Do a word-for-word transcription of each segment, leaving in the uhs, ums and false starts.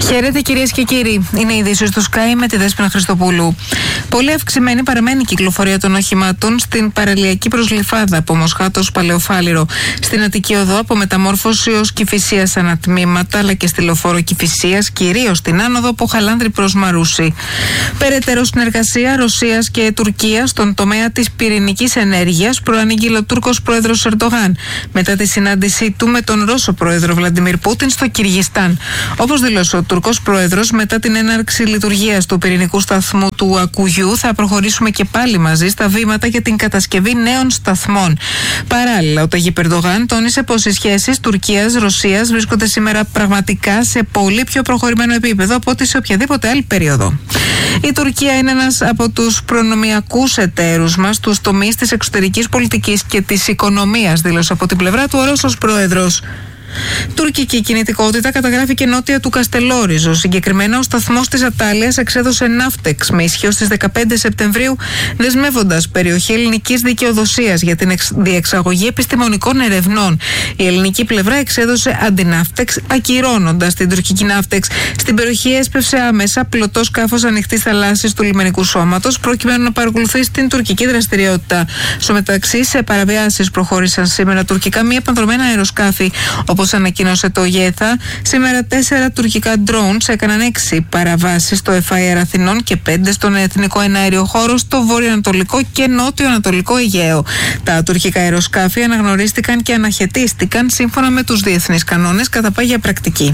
Χαίρετε κυρίες και κύριοι. Είναι οι ειδήσεις του Sky με τη Δέσποινα Χριστοπούλου. Πολύ αυξημένη παραμένει η κυκλοφορία των οχημάτων στην παραλιακή προς Γλυφάδα από Μοσχάτος Παλαιοφάλιρο, στην Αττική Οδό από Μεταμόρφωση ως Κηφισίας ανατμήματα, αλλά και στη λεωφόρο Κηφισίας, κυρίως στην άνοδο από Χαλάνδρη προς Μαρούσι. Περαιτέρω συνεργασία Ρωσίας και Τουρκίας στον τομέα της πυρηνικής ενέργειας προανήγγειλε ο Τούρκος πρόεδρος Ερντογάν μετά τη συνάντησή του με τον Ρώσο πρόεδρο Βλαντιμίρ Πούτιν στο Κυργιστάν. Όπως δήλωσε ο Τουρκός πρόεδρος, μετά την έναρξη λειτουργίας του πυρηνικού σταθμού του Ακουγιού, θα προχωρήσουμε και πάλι μαζί στα βήματα για την κατασκευή νέων σταθμών. Παράλληλα, ο Ταγίπ Ερντογάν τόνισε πως οι σχέσεις Τουρκίας-Ρωσίας βρίσκονται σήμερα πραγματικά σε πολύ πιο προχωρημένο επίπεδο από ό,τι σε οποιαδήποτε άλλη περίοδο. Η Τουρκία είναι ένας από τους προνομιακούς εταίρους μας στους τομείς της εξωτερικής πολιτικής και της οικονομίας, δήλωσε από την πλευρά του ο Ρώσος πρόεδρος. Τουρκική κινητικότητα καταγράφηκε νότια του Καστελόριζο. Συγκεκριμένα, ο σταθμός της Ατάλειας εξέδωσε ναύτεξ με ισχύο στις δεκαπέντε Σεπτεμβρίου, δεσμεύοντας περιοχή ελληνικής δικαιοδοσίας για την διεξαγωγή επιστημονικών ερευνών. Η ελληνική πλευρά εξέδωσε αντιναύτεξ, ακυρώνοντας την τουρκική ναύτεξ. Στην περιοχή έσπευσε άμεσα πλωτό σκάφος ανοιχτής θαλάσσης του λιμενικού σώματος, προκειμένου να παρακολουθήσει την τουρκική δραστηριότητα. Στο μεταξύ, σε παραβιάσεις προχώρησαν σήμερα τουρκικά μη επανδρομένα αεροσκάφη. Όπως ανακοίνωσε το ΓΕΘΑ, σήμερα τέσσερα τουρκικά drones έκαναν έξι παραβάσεις στο Εφάιερ Αθηνών και πέντε στον εθνικό εναέριο χώρο στο βορειοανατολικό και νότιο-ανατολικό Αιγαίο. Τα τουρκικά αεροσκάφη αναγνωρίστηκαν και αναχαιτίστηκαν σύμφωνα με τους διεθνείς κανόνες κατά πάγια πρακτική.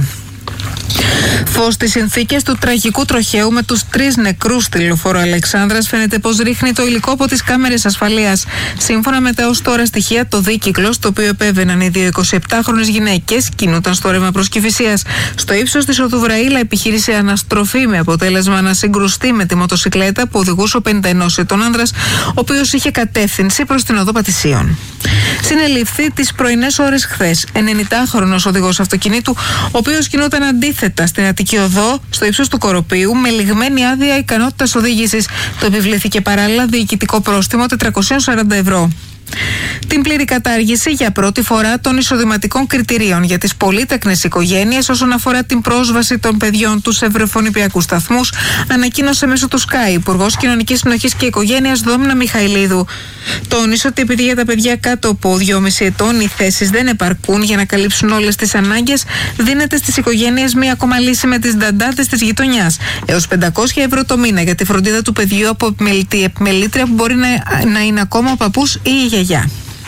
Φως στις συνθήκες του τραγικού τροχαίου με τους τρεις νεκρούς στη λεωφόρο Αλεξάνδρας φαίνεται πως ρίχνει το υλικό από τις κάμερες ασφαλείας. Σύμφωνα με τα ως τώρα στοιχεία, το δίκυκλο, στο οποίο επέβαιναν οι δύο εικοσιεπτάχρονες γυναίκες, κινούταν στο ρεύμα προς Κηφισίας. Στο ύψος της οδού Βραήλα επιχείρησε αναστροφή με αποτέλεσμα να συγκρουστεί με τη μοτοσικλέτα που οδηγούσε ο πενήντα ενός ετών άνδρας, ο οποίος είχε κατεύθυνση προς την οδό Πατησίων. Συνελήφθη τις πρωινές ώρες χθες ενενηντάχρονος οδηγός αυτοκινήτου, ο οποίος κινούταν αντίθετα στην Αττική Οδό, στο ύψος του Κοροπείου, με λιγμένη άδεια ικανότητας οδήγησης. Το επιβλήθηκε παράλληλα διοικητικό πρόστιμο τετρακόσια σαράντα ευρώ. Την πλήρη κατάργηση για πρώτη φορά των εισοδηματικών κριτηρίων για τις πολύτεκνες οικογένειες όσον αφορά την πρόσβαση των παιδιών τους σε βρεφονιπιακούς σταθμούς ανακοίνωσε μέσω του Sky Υπουργός Κοινωνικής Συνοχής και Οικογένειας Δόμνα Μιχαηλίδου. Τόνισε ότι επειδή για τα παιδιά κάτω από δυόμισι ετών οι θέσεις δεν επαρκούν για να καλύψουν όλες τις ανάγκες, δίνεται στις οικογένειες μία ακόμα λύση με τις νταντάδες της γειτονιάς. Έως πεντακόσια ευρώ το μήνα για τη φροντίδα του παιδιού από επιμελητή επιμελήτρια που μπορεί να, να είναι ακόμα ο παππούς ή η γιαγιά.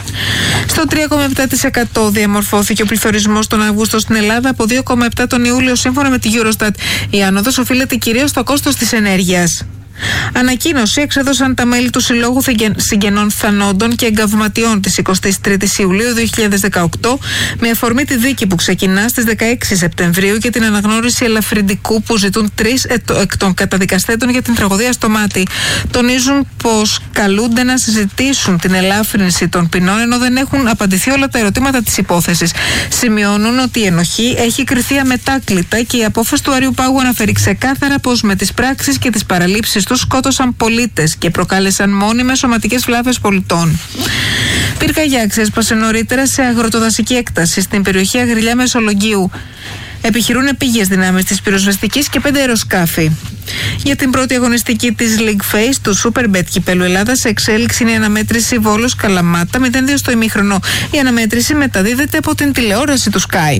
Στο τρία κόμμα επτά τοις εκατό διαμορφώθηκε ο πληθωρισμός τον Αύγουστο στην Ελλάδα, από δύο κόμμα επτά τοις εκατό τον Ιούλιο σύμφωνα με τη Eurostat. Η άνοδος οφείλεται κυρίως στο κόστος της ενέργειας. Ανακοίνωση εξέδωσαν τα μέλη του Συλλόγου Συγγενών Θανόντων και Εγκαυματιών της εικοστής τρίτης Ιουλίου δύο χιλιάδες δεκαοκτώ με αφορμή τη δίκη που ξεκινά στις δεκαέξι Σεπτεμβρίου και την αναγνώριση ελαφρυντικού που ζητούν τρεις εκ των καταδικαστέντων για την τραγωδία στο Μάτι. Τονίζουν πως καλούνται να συζητήσουν την ελάφρυνση των ποινών ενώ δεν έχουν απαντηθεί όλα τα ερωτήματα της υπόθεσης. Σημειώνουν ότι η ενοχή έχει κριθεί αμετάκλητα και η απόφαση του Αριού Πάγου αναφέρει ξεκάθαρα πως με τις πράξεις και τις παραλήψεις τους σκότωσαν πολίτες και προκάλεσαν μόνιμες σωματικές βλάβες πολιτών. Πυρκαγιά ξέσπασε νωρίτερα σε αγροτοδασική έκταση στην περιοχή Αγριλιά Μεσολογγίου. Επιχειρούν επίγειες δυνάμεις της πυροσβεστικής και πέντε αεροσκάφη. Για την πρώτη αγωνιστική της League Phase του Superbet Κυπέλλου Ελλάδας σε εξέλιξη είναι η αναμέτρηση Βόλος Καλαμάτα μηδέν δύο στο ημίχρονο. Η αναμέτρηση μεταδίδεται από την τηλεόραση του Sky.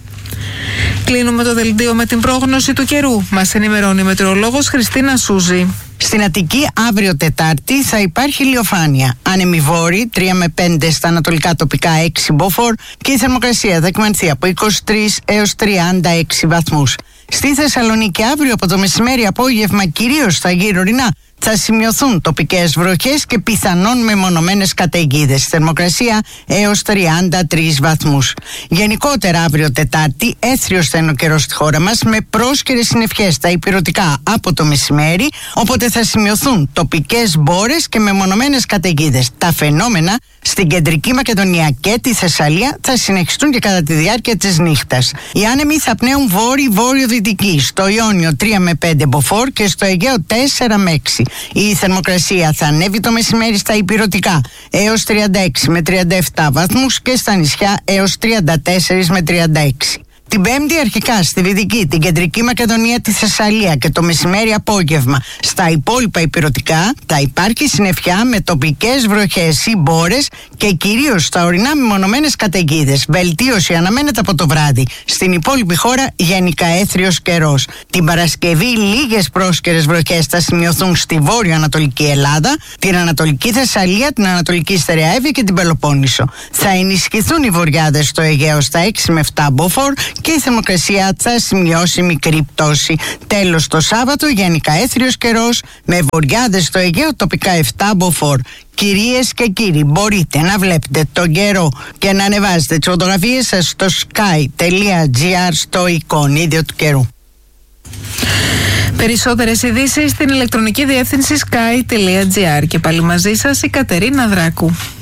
Κλείνουμε το δελτίο με την πρόγνωση του καιρού. Μας ενημερώνει η μετεωρολόγος Χριστίνα Σούζη. Στην Αττική αύριο Τετάρτη θα υπάρχει ηλιοφάνεια. Άνεμοι βόρειοι τρία με πέντε στα ανατολικά τοπικά, έξι μποφόρ και η θερμοκρασία θα εκμανθεί από είκοσι τρεις έως τριάντα έξι βαθμούς. Στη Θεσσαλονίκη αύριο από το μεσημέρι απόγευμα κυρίως στα γύρω-ορεινά θα σημειωθούν τοπικές βροχές και πιθανόν μεμονωμένες καταιγίδες. Θερμοκρασία έως τριάντα τρεις βαθμούς. Γενικότερα αύριο Τετάρτη έθριος θα είναι ο καιρός στη χώρα μας με πρόσκαιρες συννεφιές στα ηπειρωτικά από το μεσημέρι, οπότε θα σημειωθούν τοπικές μπόρες και μεμονωμένες καταιγίδες. Τα φαινόμενα στην κεντρική Μακεδονία και τη Θεσσαλία θα συνεχιστούν και κατά τη διάρκεια της νύχτας. Οι άνεμοι θα πνέουν βόρειο-βόρειο-δυτική, στο Ιόνιο τρία με πέντε μποφόρ και στο Αιγαίο τέσσερα με έξι. Η θερμοκρασία θα ανέβει το μεσημέρι στα ηπειρωτικά έως τριάντα έξι με τριάντα επτά βαθμούς και στα νησιά έως τριάντα τέσσερα με τριάντα έξι. Την Πέμπτη αρχικά στη Δυτική, την Κεντρική Μακεδονία, τη Θεσσαλία και το μεσημέρι απόγευμα στα υπόλοιπα ηπειρωτικά θα υπάρχει συννεφιά με τοπικές βροχές ή μπόρες και κυρίως στα ορεινά μεμονωμένες καταιγίδες. Βελτίωση αναμένεται από το βράδυ. Στην υπόλοιπη χώρα γενικά έθριος καιρός. Την Παρασκευή λίγες πρόσκαιρες βροχές θα σημειωθούν στη βόρειο-ανατολική Ελλάδα, την Ανατολική Θεσσαλία, την Ανατολική Στερεαεύη και την Πελοπόννησο. Θα ενισχυθούν οι βοριάδες στο Αιγαίο στα έξι με επτά μποφόρ και η θερμοκρασία θα σημειώσει μικρή πτώση. Τέλος, το Σάββατο γενικά έθριος καιρός με βοριάδες στο Αιγαίο τοπικά επτά μποφόρ. Κυρίες και κύριοι, μπορείτε να βλέπετε τον καιρό και να ανεβάζετε τις φωτογραφίες σας στο sky.gr στο εικονίδιο του καιρού. Περισσότερες ειδήσεις στην ηλεκτρονική διεύθυνση sky.gr και πάλι μαζί σας η Κατερίνα Δράκου.